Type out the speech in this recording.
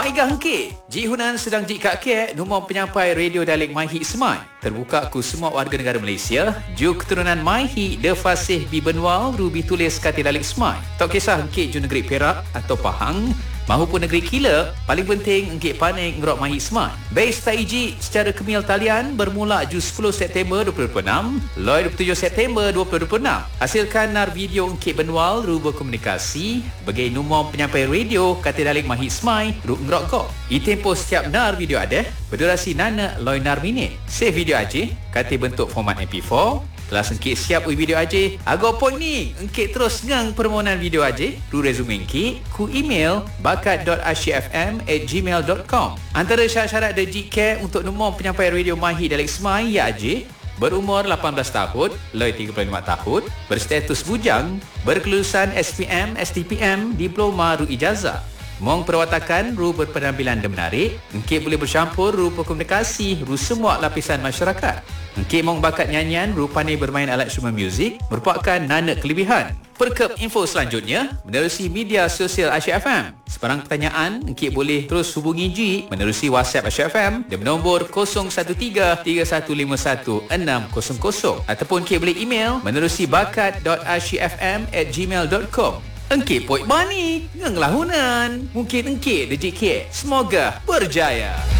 Maigah hengkit. Ji Hunan sedang jikak kek nombor penyampai radio dialek Maihi Semai. Terbuka ku semua warga negara Malaysia. Ju keturunan Maihi de fasih bi benwal rubi tulis kata dialek Semai. Tak kisah hengkit ju negeri Perak atau Pahang mahupun negeri Kila, paling penting engkit panik ngerok Maihi Semai. Base taiji secara kemil talian bermula ju 10 September 2026, loi 27 September 2026. Hasilkan nar video engkit benwal ruba komunikasi bagi nombor penyampai radio kata dialek Maihi Semai ruk ngerok ko. Itempo setiap nar video ada berdurasi nana loi nar minit. Save video aja kata bentuk format MP4. Kelas engkit siap video aja. Agak point ni, engkit terus ngang permohonan video aja. Ru resume engkit, ku email bakat.asyfm@gmail.com. Antara syarat-syarat dan jika untuk nombor penyampai radio Maihi dialek Semai ya aja. Berumur 18 tahun, loi 35 tahun, berstatus bujang, berkelulusan SPM, STPM, diploma ru ijazah. Mong perwatakan ru berpenampilan dan menarik, engkit boleh bercampur ru komunikasi ru semua lapisan masyarakat. Engkit mong bakat nyanyian ru pandai bermain alat instrumen muzik merupakan nana kelebihan. Perkep info selanjutnya menerusi media sosial Asyik FM. Sebarang pertanyaan engkit boleh terus hubungi Ji menerusi WhatsApp Asyik FM di nombor 01133151 ataupun engkit boleh email menerusi bakat.asyikfm@gmail.com. Engkit poik bani, ngenglah Hunan. Mungkin engkit dejik kek. Semoga berjaya.